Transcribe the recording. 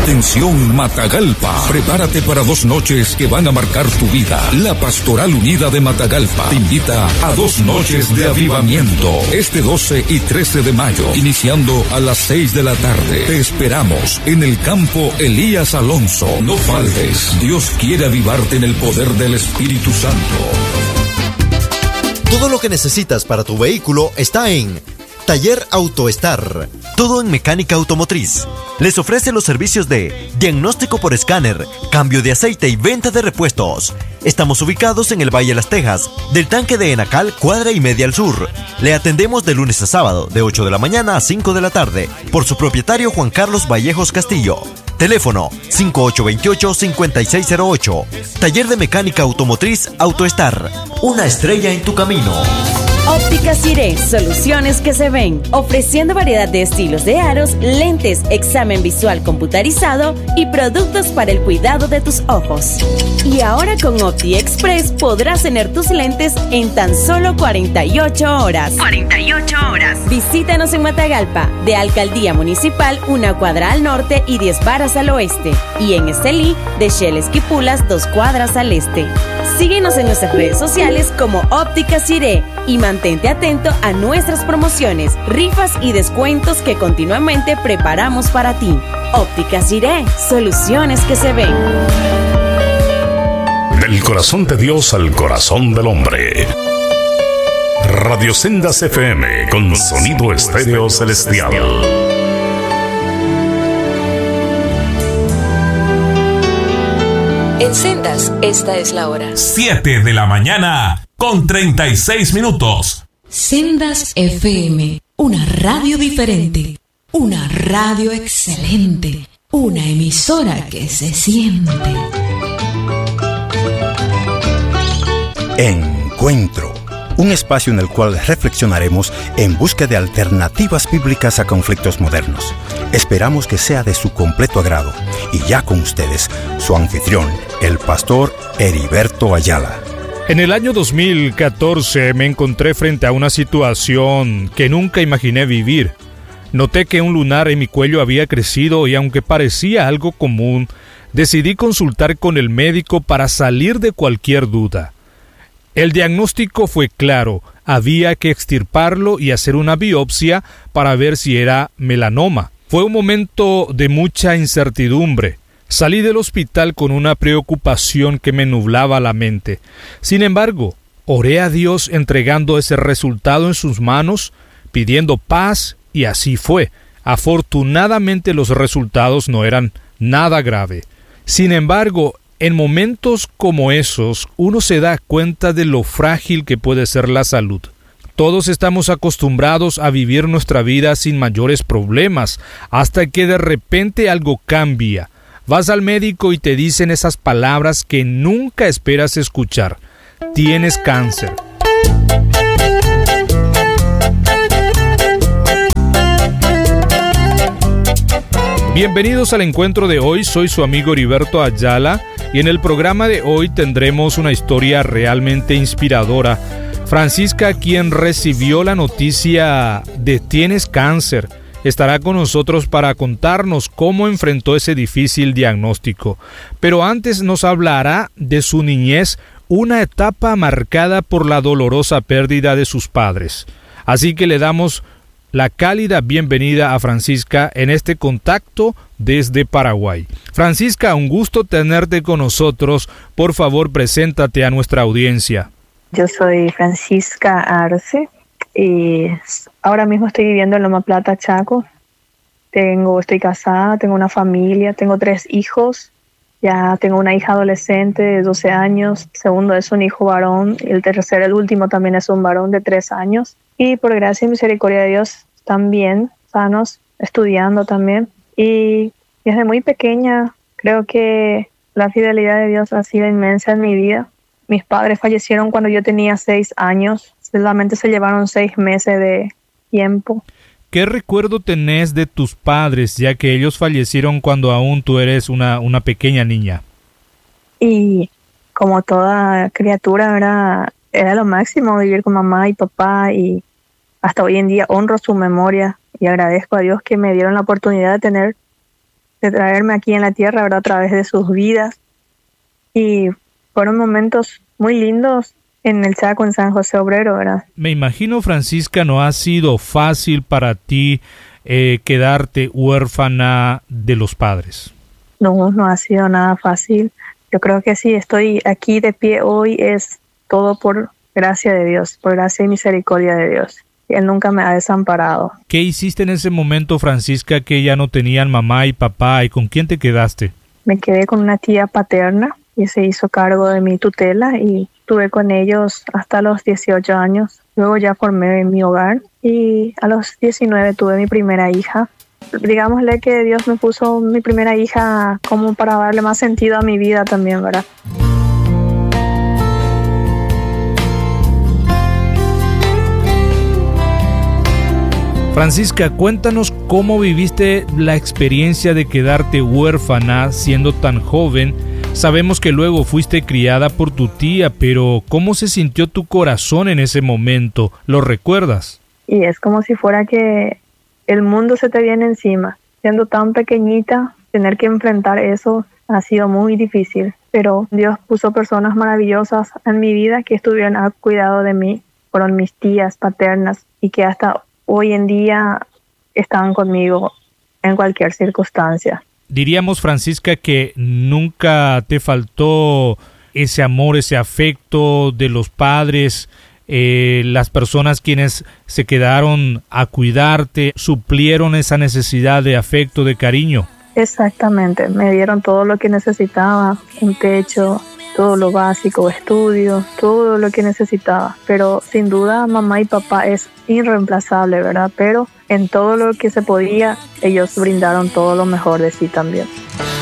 Atención Matagalpa, prepárate para 2 noches que van a marcar tu vida. La Pastoral Unida de Matagalpa te invita a 2 noches de avivamiento, este 12 y 13 de mayo, iniciando a las 6 de la tarde. Te esperamos en el campo Elías Alonso. No faltes, Dios quiere avivarte en el poder del Espíritu Santo. Todo lo que necesitas para tu vehículo está en Taller AutoStar. Todo en mecánica automotriz. Les ofrece los servicios de diagnóstico por escáner, cambio de aceite y venta de repuestos. Estamos ubicados en el Valle de las Tejas, del tanque de Enacal, cuadra y media al sur. Le atendemos de lunes a sábado, de 8 de la mañana a 5 de la tarde, por su propietario Juan Carlos Vallejos Castillo. Teléfono 5828-5608. Taller de mecánica automotriz AutoStar. Una estrella en tu camino. Óptica Ciré, soluciones que se ven, ofreciendo variedad de estilos de aros, lentes, examen visual computarizado y productos para el cuidado de tus ojos. Y ahora con Opti Express podrás tener tus lentes en tan solo 48 horas. 48 horas. Visítanos en Matagalpa, de Alcaldía Municipal, 1 cuadra al norte y 10 varas al oeste. Y en Estelí, de Shell Esquipulas, 2 cuadras al este. Síguenos en nuestras redes sociales como Óptica Ciré y mantente atento a nuestras promociones, rifas y descuentos que continuamente preparamos para ti. Óptica Ciré, soluciones que se ven. Del corazón de Dios al corazón del hombre. Radio Sendas FM con sonido estéreo celestial. En Sendas, esta es la hora. 7 de la mañana con 36 minutos. Sendas FM, una radio diferente, una radio excelente, una emisora que se siente. Encuentro, un espacio en el cual reflexionaremos en busca de alternativas bíblicas a conflictos modernos. Esperamos que sea de su completo agrado. Y ya con ustedes, su anfitrión, el pastor Heriberto Ayala. En el año 2014 me encontré frente a una situación que nunca imaginé vivir. Noté que un lunar en mi cuello había crecido y aunque parecía algo común, decidí consultar con el médico para salir de cualquier duda. El diagnóstico fue claro, había que extirparlo y hacer una biopsia para ver si era melanoma. Fue un momento de mucha incertidumbre. Salí del hospital con una preocupación que me nublaba la mente. Sin embargo, oré a Dios entregando ese resultado en sus manos, pidiendo paz, y así fue. Afortunadamente los resultados no eran nada grave. Sin embargo, en momentos como esos, uno se da cuenta de lo frágil que puede ser la salud. Todos estamos acostumbrados a vivir nuestra vida sin mayores problemas, hasta que de repente algo cambia. Vas al médico y te dicen esas palabras que nunca esperas escuchar. Tienes cáncer. Bienvenidos al encuentro de hoy, soy su amigo Heriberto Ayala y en el programa de hoy tendremos una historia realmente inspiradora. Francisca, quien recibió la noticia de tienes cáncer, estará con nosotros para contarnos cómo enfrentó ese difícil diagnóstico. Pero antes nos hablará de su niñez, una etapa marcada por la dolorosa pérdida de sus padres. Así que le damos la cálida bienvenida a Francisca en este contacto desde Paraguay. Francisca, un gusto tenerte con nosotros. Por favor, preséntate a nuestra audiencia. Yo soy Francisca Arce y ahora mismo estoy viviendo en Loma Plata, Chaco. Estoy casada, tengo una familia, tengo 3 hijos. Ya tengo una hija adolescente de 12 años, el segundo es un hijo varón y el último también es un varón de 3 años. Y por gracia y misericordia de Dios están bien, sanos, estudiando también. Y desde muy pequeña creo que la fidelidad de Dios ha sido inmensa en mi vida. Mis padres fallecieron cuando yo tenía 6 años, solamente se llevaron 6 meses de tiempo. ¿Qué recuerdo tenés de tus padres, ya que ellos fallecieron cuando aún tú eres una pequeña niña? Y como toda criatura, era lo máximo vivir con mamá y papá, y hasta hoy en día honro su memoria y agradezco a Dios que me dieron la oportunidad de de traerme aquí en la tierra, ¿verdad? A través de sus vidas. Y fueron momentos muy lindos en el Chaco, en San José Obrero, ¿verdad? Me imagino, Francisca, no ha sido fácil para ti quedarte huérfana de los padres. No ha sido nada fácil. Yo creo que sí, estoy aquí de pie hoy es todo por gracia de Dios, por gracia y misericordia de Dios. Él nunca me ha desamparado. ¿Qué hiciste en ese momento, Francisca, que ya no tenían mamá y papá? ¿Y con quién te quedaste? Me quedé con una tía paterna y se hizo cargo de mi tutela y estuve con ellos hasta los 18 años. Luego ya formé mi hogar y a los 19 tuve mi primera hija. Digámosle que Dios me puso mi primera hija como para darle más sentido a mi vida también, ¿verdad? Francisca, cuéntanos cómo viviste la experiencia de quedarte huérfana siendo tan joven. Sabemos que luego fuiste criada por tu tía, pero ¿cómo se sintió tu corazón en ese momento? ¿Lo recuerdas? Y es como si fuera que el mundo se te viene encima. Siendo tan pequeñita, tener que enfrentar eso ha sido muy difícil. Pero Dios puso personas maravillosas en mi vida que estuvieron al cuidado de mí. Fueron mis tías paternas y que hasta hoy en día están conmigo en cualquier circunstancia. Diríamos, Francisca, que nunca te faltó ese amor, ese afecto de los padres, las personas quienes se quedaron a cuidarte, suplieron esa necesidad de afecto, de cariño. Exactamente, me dieron todo lo que necesitaba, un techo, todo lo básico, estudios, todo lo que necesitaba. Pero sin duda mamá y papá es irreemplazable, ¿verdad? Pero en todo lo que se podía, ellos brindaron todo lo mejor de sí también.